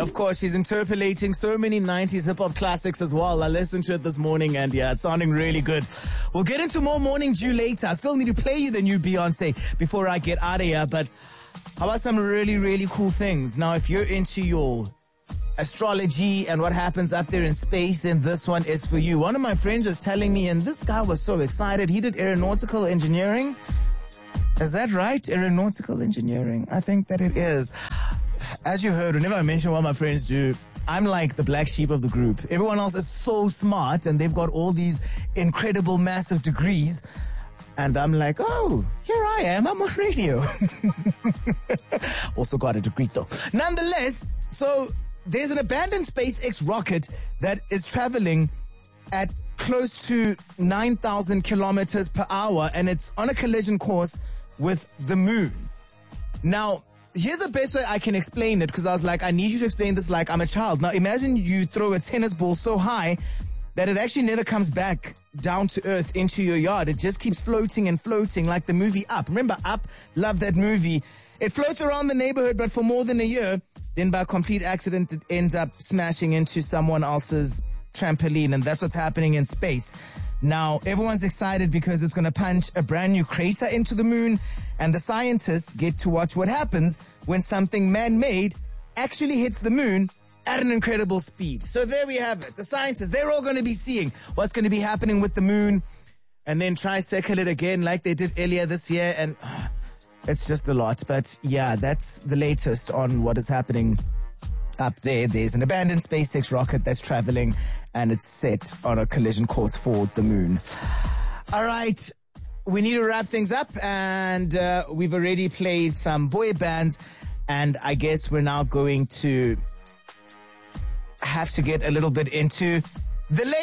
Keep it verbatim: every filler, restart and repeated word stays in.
of course, she's interpolating so many nineties hip-hop classics as well. I listened to it this morning and yeah, it's sounding really good. We'll get into more Morning Dew later. I still need to play you the new Beyonce before I get out of here, but how about some really, really cool things? Now, if you're into your astrology and what happens up there in space, then this one is for you. One of my friends was telling me, and this guy was so excited, he did aeronautical engineering. Is that right? Aeronautical engineering. I think that it is. As you heard, whenever I mention what my friends do, I'm like the black sheep of the group. Everyone else is so smart and they've got all these incredible, massive degrees. And I'm like, oh, here I am. I'm on radio. Also got a degree though. Nonetheless, so there's an abandoned SpaceX rocket that is traveling at close to nine thousand kilometers per hour, and it's on a collision course with the moon. Now, here's the best way I can explain it, because I was like, I need you to explain this like I'm a child. Now, imagine you throw a tennis ball so high that it actually never comes back down to earth into your yard. It just keeps floating and floating like the movie Up. Remember Up? Love that movie. It floats around the neighborhood, but for more than a year, then by complete accident, it ends up smashing into someone else's trampoline, and that's what's happening in space. Now, everyone's excited because it's going to punch a brand new crater into the moon, and the scientists get to watch what happens when something man-made actually hits the moon at an incredible speed. So there we have it. The scientists, they're all going to be seeing what's going to be happening with the moon, and then tri-circle it again like they did earlier this year, and uh, it's just a lot. But yeah, that's the latest on what is happening up there. There's an abandoned SpaceX rocket that's traveling, and it's set on a collision course for the moon. All right, we need to wrap things up, and uh, we've already played some boy bands, and I guess we're now going to have to get a little bit into the